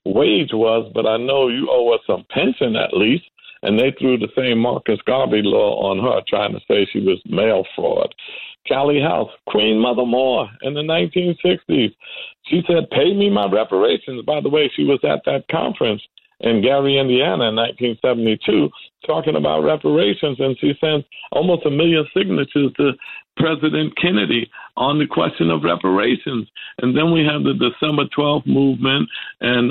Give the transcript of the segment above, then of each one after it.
wage was, but I know you owe us some pension at least. And they threw the same Marcus Garvey law on her, trying to say she was mail fraud. Callie House, Queen Mother Moore in the 1960s. She said, pay me my reparations. By the way, she was at that conference in Gary, Indiana in 1972, talking about reparations, and she sent almost 1 million signatures to President Kennedy on the question of reparations. And then we have the December 12th movement and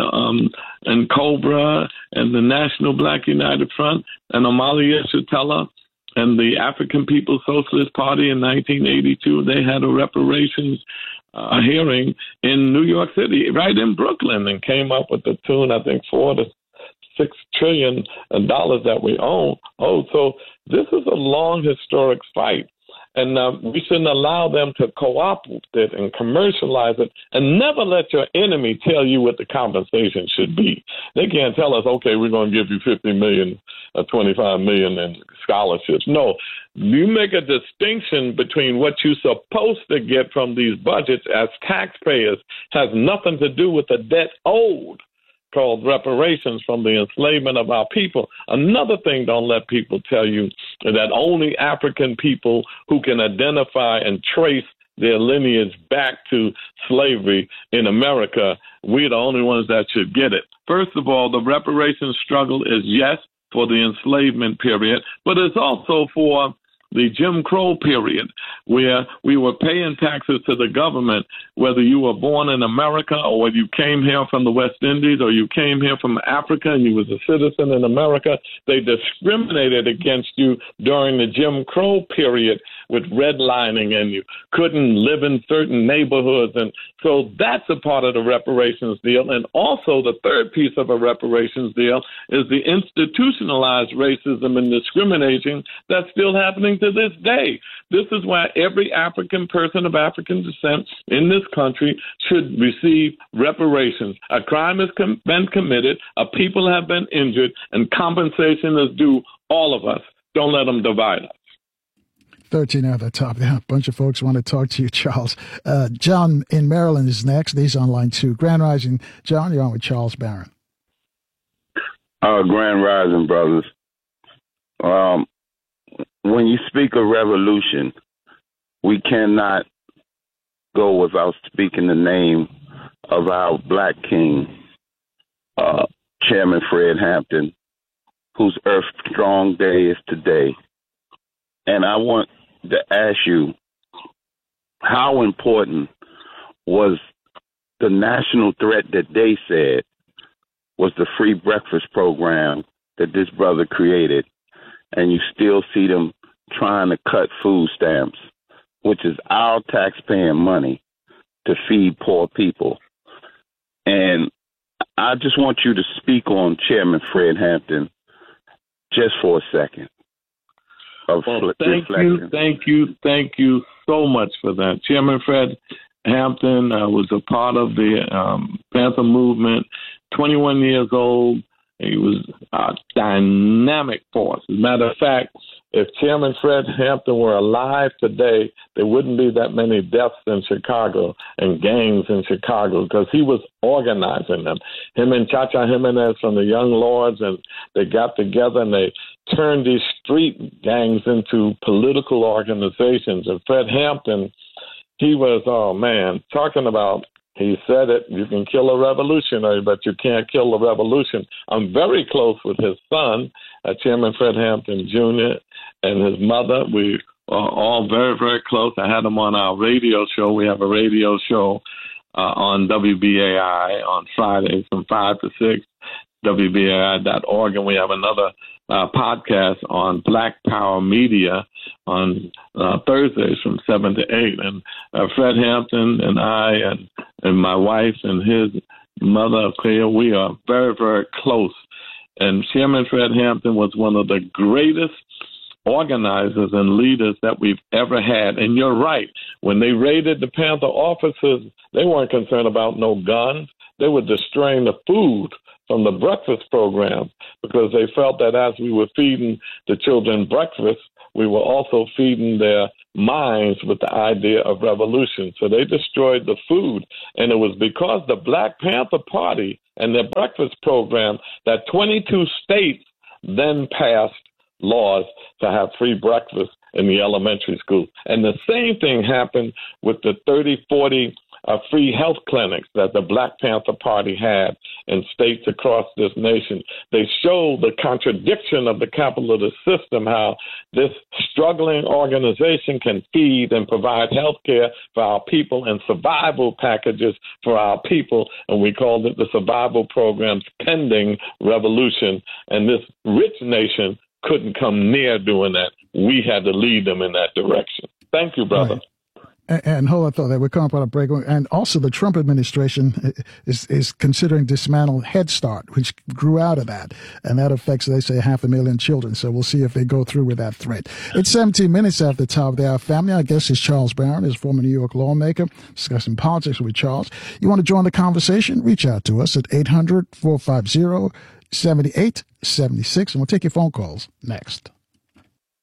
COBRA and the National Black United Front and Amalia Shatella and the African People's Socialist Party in 1982. They had a reparations hearing in New York City, right in Brooklyn, and came up with the tune, I think, $4 to $6 trillion that we own. So this is a long historic fight. And we shouldn't allow them to co-opt it and commercialize it, and never let your enemy tell you what the compensation should be. They can't tell us, okay, we're going to give you $50 million or $25 million in scholarships. No, you make a distinction between what you're supposed to get from these budgets as taxpayers has nothing to do with the debt owed, called reparations from the enslavement of our people. Another thing, don't let people tell you that only African people who can identify and trace their lineage back to slavery in America, we're the only ones that should get it. First of all, the reparations struggle is, yes, for the enslavement period, but it's also for the Jim Crow period, where we were paying taxes to the government, whether you were born in America or whether you came here from the West Indies or you came here from Africa and you was a citizen in America. They discriminated against you during the Jim Crow period with redlining, and you couldn't live in certain neighborhoods. And so that's a part of the reparations deal. And also the third piece of a reparations deal is the institutionalized racism and discrimination that's still happening to this day. This is why every African person of African descent in this country should receive reparations. A crime has been committed, a people have been injured, and compensation is due all of us. Don't let them divide us. 13 at the top there. A bunch of folks want to talk to you, Charles. John in Maryland is next. He's on line 2. Grand Rising. John, you're on with Charles Barron. Grand Rising, brothers. When you speak of revolution, we cannot go without speaking the name of our Black King, Chairman Fred Hampton, whose Earth Strong Day is today. And I want to ask you, how important was the national threat that they said was the free breakfast program that this brother created, and you still see them trying to cut food stamps, which is our taxpaying money to feed poor people? And I just want you to speak on Chairman Fred Hampton just for a second. Thank you so much for that. Chairman Fred Hampton was a part of the Panther movement, 21 years old. He was a dynamic force. As a matter of fact, if Chairman Fred Hampton were alive today, there wouldn't be that many deaths in Chicago and gangs in Chicago, because he was organizing them. Him and Chacha Jimenez from the Young Lords, and they got together and they turned these street gangs into political organizations. And Fred Hampton, he was, talking about, he said it, you can kill a revolutionary, but you can't kill a revolution. I'm very close with his son, Chairman Fred Hampton Jr., and his mother. We are all very, very close. I had him on our radio show. We have a radio show on WBAI on Fridays from 5 to 6, WBAI.org, and we have another podcast on Black Power Media on Thursdays from 7 to 8. And Fred Hampton and I and my wife and his mother, Cleo, we are very, very close. And Chairman Fred Hampton was one of the greatest organizers and leaders that we've ever had. And you're right. When they raided the Panther offices, they weren't concerned about no guns. They were destroying the food from the breakfast program, because they felt that as we were feeding the children breakfast, we were also feeding their minds with the idea of revolution. So they destroyed the food. And it was because the Black Panther Party and their breakfast program that 22 states then passed laws to have free breakfast in the elementary school. And the same thing happened with the 30, 40 free health clinics that the Black Panther Party had in states across this nation. They show the contradiction of the capitalist system, how this struggling organization can feed and provide health care for our people and survival packages for our people. And we called it the survival programs pending revolution. And this rich nation couldn't come near doing that. We had to lead them in that direction. Thank you, brother. Right. And hold on, thought that we're coming up on a break. And also the Trump administration is considering dismantle Head Start, which grew out of that. And that affects, they say, 500,000 children. So we'll see if they go through with that threat. It's 17 minutes after the top of the hour. Family, our guest is Charles Barron, is a former New York lawmaker, discussing politics with Charles. You want to join the conversation? Reach out to us at 800-450-7876, and we'll take your phone calls next.